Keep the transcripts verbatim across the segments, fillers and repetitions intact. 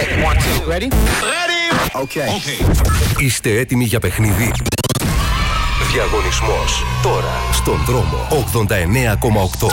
check. One, two. Ready? Ready. Okay. Okay. Είστε έτοιμοι για παιχνίδι? Διαγωνισμός τώρα στον δρόμο ογδόντα εννέα κόμμα οκτώ.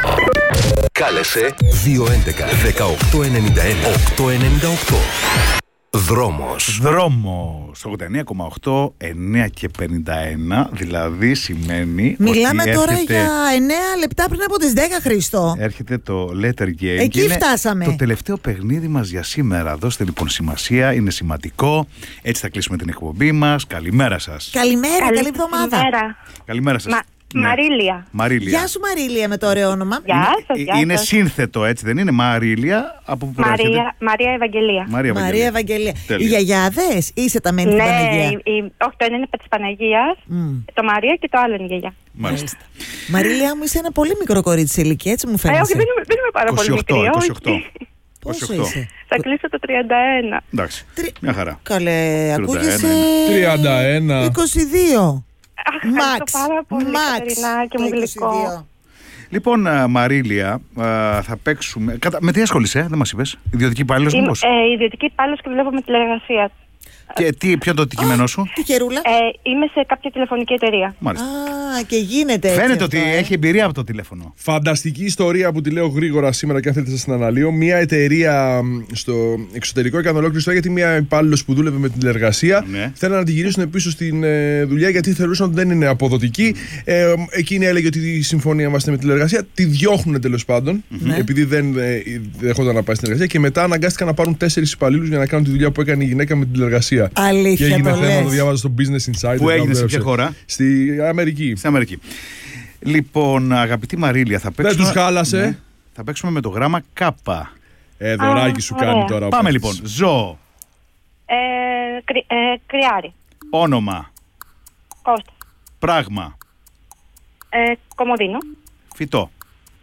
Κάλεσε δύο έντεκα δεκαοκτώ ενενήντα ένα οκτώ ενενήντα οκτώ. Δρόμος. Δρόμος ογδόντα εννέα κόμμα οκτώ, εννέα και πενήντα ένα, δηλαδή σημαίνει. Μιλάμε ότι τώρα έρχεται, για εννέα λεπτά πριν από τις δέκα, Χρήστο. Έρχεται το Letter Game. Εκεί φτάσαμε. Το τελευταίο παιχνίδι μας για σήμερα. Δώστε λοιπόν σημασία, είναι σημαντικό. Έτσι θα κλείσουμε την εκπομπή μας. Καλημέρα σας. Καλημέρα, καλή, καλή εβδομάδα. Καλημέρα. Καλημέρα σας. Μα... Ναι. Μαρίλια. Μαρίλια. Γεια σου Μαρίλια με το ωραίο όνομα. Γεια σας, είναι, γεια είναι σας. σύνθετο, έτσι δεν είναι? Μαρίλια. Από πού Μαρία, Μαρία Ευαγγελία. Μαρία Ευαγγελία. Μαρία Ευαγγελία. Τέλεια. Οι γιαγιάδες ή είσαι τα μέλη Ναι, της Παναγία? η, η, όχι, το ένα είναι της Παναγίας, Mm. το Μαρία και το άλλο είναι η γιαγιά. Μάλιστα. Μαρίλια μου, είσαι ένα πολύ μικρό κορίτσι σε ηλικία, έτσι μου Ε, φαίνεται. όχι, δεν είμαι, δεν είμαι πάρα πολύ μικρή. είκοσι οκτώ. όχι. Πόσο είκοσι οκτώ. είσαι? Θα κλείσω το τριάντα ένα. Εντάξει. Τρι- Μια χαρά. Καλέ, ακούγεσαι. τριάντα ένα. είκοσι δύο. Αχ, ευχαριστώ Μαξ. πάρα πολύ, Μαξ. Κατερίνα, και μου Το γλυκό. είκοσι δύο. Λοιπόν, α, Μαρίλια, α, θα παίξουμε. Κατα... Με τι ασχολείσαι, δεν μας είπες? Ιδιωτική υπάλληλος, Είμαι μήπως? ε, ιδιωτική υπάλληλος και δουλεύω με τηλεργασία. Και τι, ποιο είναι το αντικείμενό σου? Τι χερούλα. Ε, είμαι σε κάποια τηλεφωνική εταιρεία. Μάλιστα. Α, και γίνεται έτσι. Φαίνεται αυτό, ότι ε. έχει εμπειρία από το τηλέφωνο. Φανταστική ιστορία που τη λέω γρήγορα σήμερα και αν θέλετε σας την αναλύω. Μια εταιρεία μ, στο εξωτερικό έκανε ολόκληρη ιστορία γιατί μια υπάλληλος που δούλευε με την τηλεργασία Ναι. θέλανε να τη γυρίσουν πίσω στην ε, δουλειά γιατί θεωρούσαν ότι δεν είναι αποδοτική. Ε, εκείνη έλεγε ότι η συμφωνία μας είναι με την τηλεργασία. Τη διώχνουν τέλος πάντων Ναι. επειδή δεν ε, δέχονταν να πάει στην εργασία και μετά αναγκάστηκαν να πάρουν τέσσερις υπαλλήλους για να κάνουν τη δουλειά που έκανε η γυναίκα με την τηλεργασία. Αλήθεια. Και έγινε το θέμα, λες. το διάβαζα στο Business Insider. Πού το έγινε, σε ποια έγραψε. χώρα? Στη Αμερική. Στην Αμερική. Λοιπόν, αγαπητή Μαρίλια, θα Δεν παίξουμε. τους χάλασε. Ναι, θα παίξουμε με το γράμμα Κάπα. Ε, δωράκι Α, σου ωραία. κάνει τώρα. ο Πάμε παίκτης. λοιπόν. Ζώο. Ε, κρυ, ε, κρυάρι. Όνομα. Κώστας. Πράγμα. Ε, κομμωδίνο. Φυτό.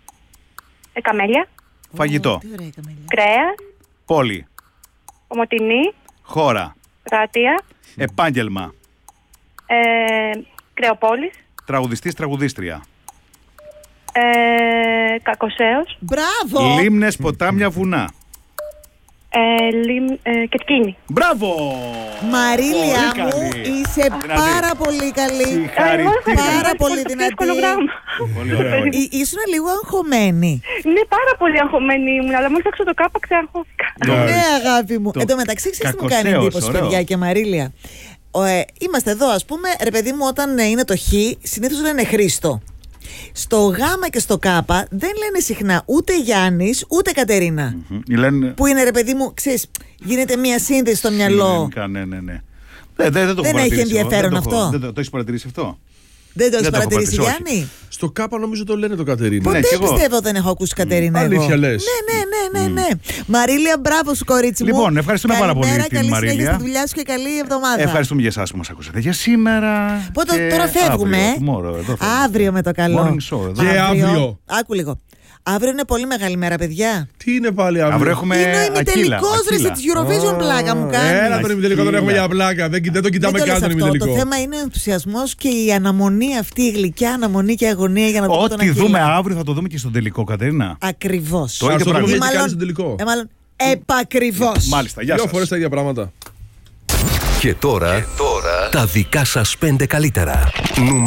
Ε, καμέλια. Φαγητό. Τι ωραία καμέλια. Κρέας. Πόλη. Ομοτινή. Χώρα. Ρατία. Επάγγελμα. Ε, Κρεοπόλης. Τραγουδιστής, τραγουδίστρια. Ε, Κακοσέος. Μπράβο. Λίμνες, ποτάμια, βουνά. Ε, λιμ, ε, Κετκίνη. Μπράβο! Μαρίλια Πολύ μου, καλή. είσαι Δυνατή. πάρα πολύ καλή. Συγχαρητήρια. Πάρα πολύ Το πιο δυνατή. εύκολο γράμμα. Πολύ ωραία. ωραία. Ή- Ήσουν λίγο αγχωμένη. Ναι, πάρα πολύ αγχωμένη ήμουν, αλλά μόλις άκουσα το κάπα ξεαγχώθηκα. Ναι. Ναι, αγάπη μου. Το Εν τω μεταξύ, ξέρεις τι μου κάνει κακοσέως, εντύπωση, ωραίο. παιδιά και Μαρίλια. Ο, ε, είμαστε εδώ, ας πούμε, ρε παιδί μου, όταν ε, είναι το Χ, συνήθως λένε Χρήστο. Στο Γ και στο Κ δεν λένε συχνά ούτε Γιάννης ούτε Κατερίνα. Μμμ. Λένε. Που είναι, ρε παιδί μου, ξέρεις, γίνεται μια σύνδεση στο μυαλό. Γενικά, ναι, ναι, ναι. Δεν, δεν, δεν το έχω Δεν έχει παρατηρήσει εγώ. ενδιαφέρον Δεν το έχω- αυτό. Δεν το, το έχεις παρατηρήσει αυτό? Δεν το έχεις Δεν το έχω παρατηρήσει, παρατηρήσει, όχι. Γιάννη? Στο Κάπα νομίζω το λένε το Κατερίνα. Ποτέ Ναι, κι εγώ. πιστεύω δεν έχω ακούσει Κατερίνα. εγώ. Αλήθεια λες. Ναι, ναι, ναι, ναι, ναι. Μαρίλια, μπράβο σου, κορίτσι μου. Λοιπόν, ευχαριστούμε πάρα πολύ Καλημέρα, την καλή Μαρίλια. συνέχεια στη δουλειά σου και καλή εβδομάδα. Ευχαριστούμε για εσάς που μας ακούσατε για σήμερα. Πότε, και τώρα φεύγουμε, αύριο, ε? tomorrow, εδώ φεύγουμε. Αύριο με το καλό. Morning show, εδώ. Και αύριο. Άκου λίγο. Αύριο είναι πολύ μεγάλη μέρα, παιδιά. Τι είναι πάλι αύριο. Αύριο έχουμε είναι ο Ακύλα, ημιτελικός ρε Ακύλα. της Eurovision, πλάκα μου κάνει. Έλα τον ημιτελικό τον έχουμε για πλάκα. Δεν, δεν το κοιτάμε Δεν το καν λες τον αυτό. Το ημιτελικό. θέμα είναι ο ενθουσιασμός και η αναμονή αυτή, η γλυκιά αναμονή και αγωνία για να δούμε τον Ό,τι Ακύλα. δούμε αύριο θα το δούμε και στον τελικό, Κατερίνα. Ακριβώς. Το ίδιο Ας το πράγμα. δούμε Ή έτσι κι μάλλον- άλλο στον τελικό. ε, μάλλον επακριβώς. Μάλιστα, γεια Δύο σας. φορές τα ίδια πράγματα. Και τώρα, τα δικά σας πέντε καλύτερα. Νούμερο